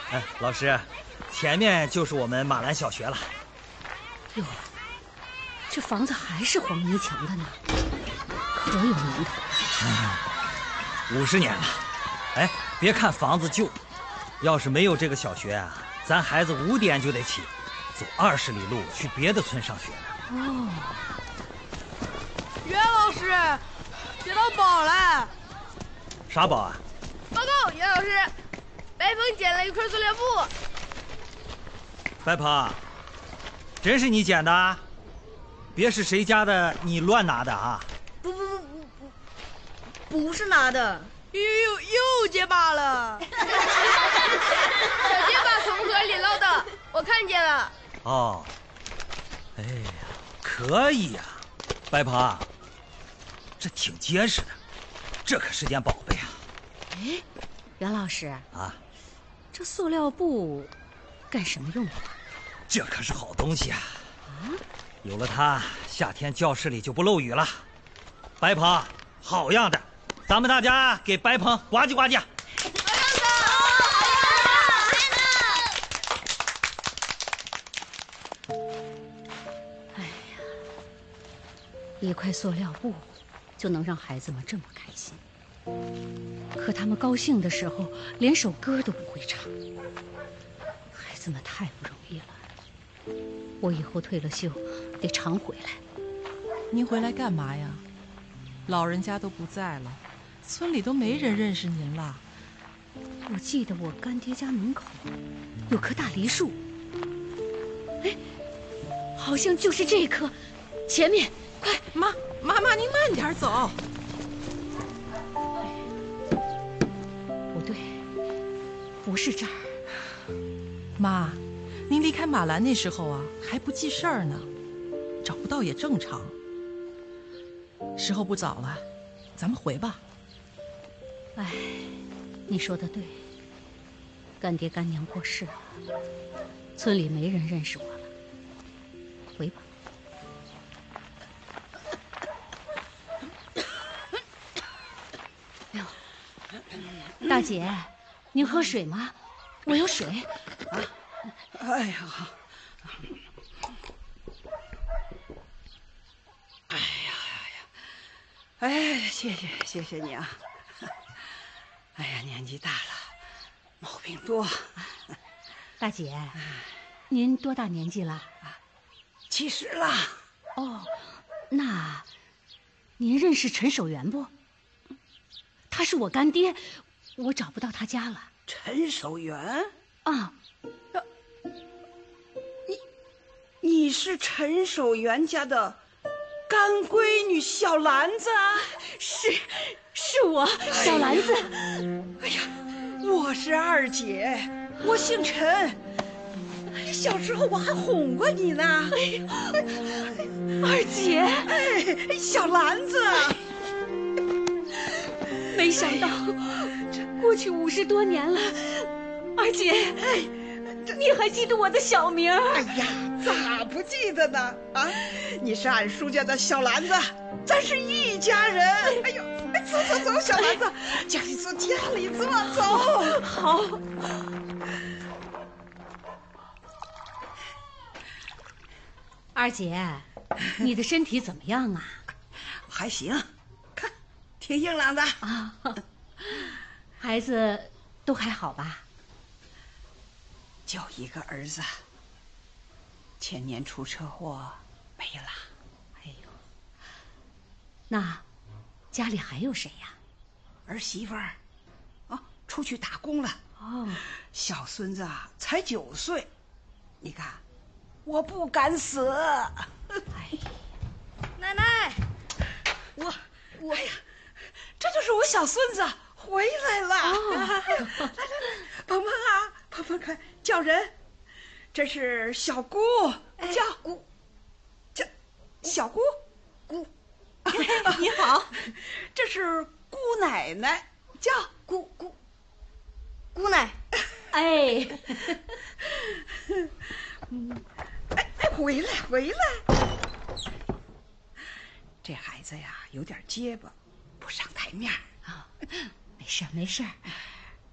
老师，前面就是我们马兰小学了。 哟，这房子还是黄泥墙的呢，可有年头了。 50年了。哎，别看房子旧，要是没有这个小学啊，咱孩子5点就得起，走20里路去别的村上学呢。 哦， 袁老师，接到宝了。 啥宝啊？ 报告袁老师，白鹏捡了一块塑料布。 白鹏，真是你捡的？别是谁家的你乱拿的啊？ 不是拿的。 又结巴了。 小结巴从河里捞的，我看见了。 哦，哎呀，可以呀，白鹏，这挺结实的，这可是件宝贝啊。 哎，袁老师啊， 这塑料布干什么用的？ 这可是好东西啊！有了它，夏天教室里就不漏雨了。白鹏，好样的！咱们大家给白鹏呱唧呱唧。 哎呀，一块塑料布就能让孩子们这么开心，可他们高兴的时候连首歌都不会唱。孩子们太不容易了，我以后退了休得常回来。 您回来干嘛呀？老人家都不在了，村里都没人认识您了。 我记得我干爹家门口有棵大梨树，哎，好像就是这棵，前面，快， 妈妈，您慢点走。 不对，不是这儿。 妈，您离开马兰那时候啊，还不记事儿呢，找不到也正常。时候不早了，咱们回吧。 哎，你说的对，干爹干娘过世了，村里没人认识我了，回吧。哎呦，大姐，您喝水吗？我有水。 啊，哎呀，好。哎，谢谢你啊！哎呀，年纪大了，毛病多。 大姐，您多大年纪了 ？70了。 哦，那您认识陈守元不？他是我干爹，我找不到他家了。 陈守元？ 啊， 你是陈守元家的干闺女小兰子啊？ 是我，小兰子。 哎呀，我是二姐，我姓陈。小时候我还哄过你呢。 二姐， 哎，小兰子。 没想到，过去50多年了，二姐，你还记得我的小名？ 哎呀，咋不记得呢？啊，你是俺叔家的小兰子，咱是一家人。哎呦，走，小兰子，家里坐，走。 好。二姐，你的身体怎么样啊？ 还行，看，挺硬朗的啊。孩子都还好吧？ 就一个儿子，前年出车祸没了。 哎呦，那家里还有谁呀？ 儿媳妇儿，出去打工了。 哦， 小孙子啊，才9岁。你看，我不敢死。 哎， 奶奶， 我，哎呀，这就是我小孙子回来了。来，鹏鹏啊，鹏快叫人。这是小姑，叫姑，叫小姑，姑。 你好， 这是姑奶奶，叫姑奶。 哎， 回来。这孩子呀，有点结巴，不上台面啊。没事，